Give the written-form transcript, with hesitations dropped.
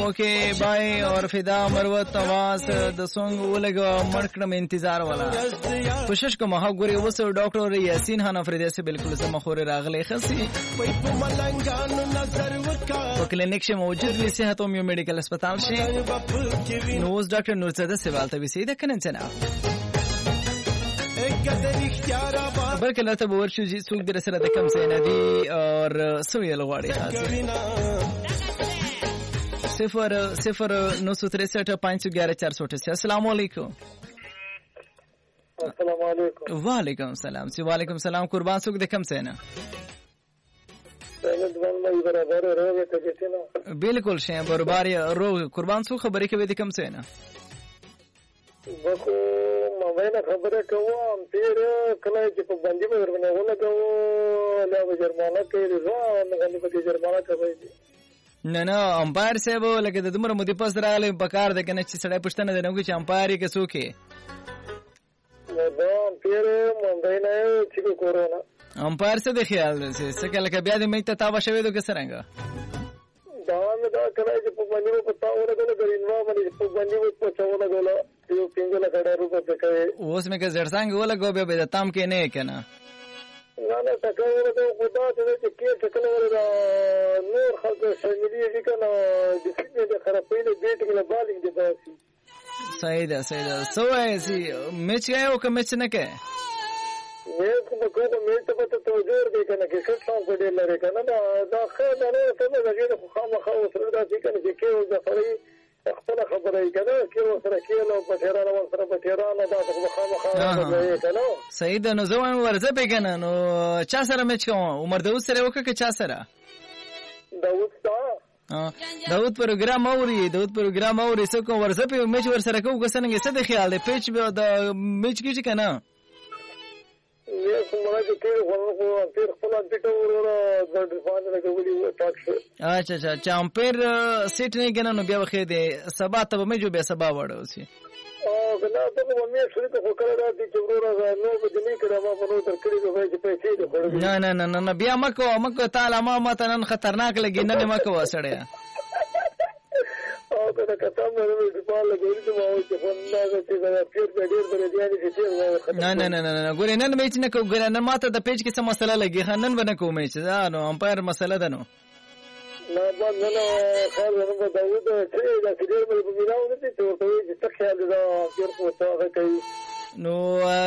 Okay bye और फिदा मरवत आवाज द सॉन्ग ولګو مړکړم انتظار والا کوشش کوم هغه ګوري اوس ډاکټر یاسین خان افریدی سے بالکل سم خور راغلی خسي په کلینیک شه موجود وي صحت او میډیکل هسپتال شي نو اوس ډاکټر نورزاده سوال ته وسی ده کنه جنا بلکې لته به ورشو چې څوک در سره د کم څه نه دي او سویل غواړي حاضر 00963 السلام علیکم. السلام علیکم. وعلیکم السلام. وعلیکم السلام. قربان څوک د کم څه نه بالکل شه برابر روغ قربان څوک خبرې کوي د کم څه نه وکو مې خبره کوم تیر کله چې په باندې ورونه ولګو لا جرمانه کوي ځو نه په جرمانه کوي نه امپایر صاحب لکه د دمر مودي پس راغلی په کار د کنه چې سړی پښتنه دی نو چې امپایر کې څوک دا امپایر مونږ نه چې کورونا امپایر څه د خیال دی څه کله کې بیا د مې ته تابه شوی دوه څنګه دا مې دا کړای چې په باندې په تاونه غوړه غرینوا باندې په باندې په چاونه غوړه یو پینګله کډه روپه کوي اوس مې که زړڅنګ ولګو به د تام کې نه کنه نه تکوره د خدا ته چې ټکل ورته نور خلک شاملې دي کنه د سیمې د خرابېلې بیت کې بالینګ دي باسي صحیح ده سوای سي میچ یو که میچ نه کې مې کوم میچ ته ته توجه دی کنه کې څه څه ډېر لري کنه دا خیر نه ته نه غوډه خو خامخا وسره دا چې کنه چې یو د فري خپل خبره یې کنه کې وسره کې نو په تهران وسره په تهران دا خامخا راځي کنه صحیح ده نو زوم ورزه پیګنه نو چا سره میچ کوم عمر داوود سره وکړه چا سره داوود پروګرام اوري څه کوم ورزه په میچ ور سره کوم څنګه څه د خیال دی پیچ به د میچ کې کنه یې کومه چې تیر خپل انټیټو ورو د ډیفاند لګولې و ټاکس اچھا چامپیر سیټ نه کنه نو بیا وخت دی سبا ته به مې جو به سبا وړو سي او کله ته مې شروع ته وکړه چې ورو نو به دې کړه ما په نو تر کړي به پیسې دې خوري نه بیا مکو تعالی ما ته نن خطرناک لګي نه مکو وسړیا او کله کته مې په پال لګولې ته ما چې فنده چې دا پیر په ډېر بلدیانې چې نه ګورې نن میچ نه کوم ګره نه ماته د پیج کې څه مسله لګي نن باندې کوم میچ دا نو امپایر مسله ده نو نه باندې نه خیر نو داوود چې دا چې ډېر مې په میراو نه دي ته چې څه خیال دا پیر په تاغه کوي نو